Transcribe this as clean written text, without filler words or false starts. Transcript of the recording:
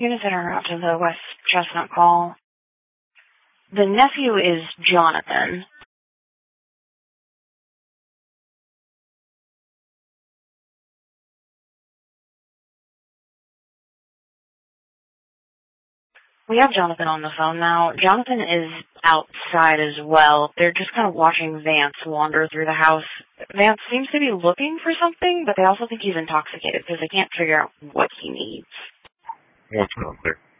Unit Center out to the West Chestnut call. The nephew is Jonathan. We have Jonathan on the phone now. Jonathan is outside as well. They're just kind of watching Vance wander through the house. Vance seems to be looking for something, but they also think he's intoxicated because they can't figure out what he needs. What's out there?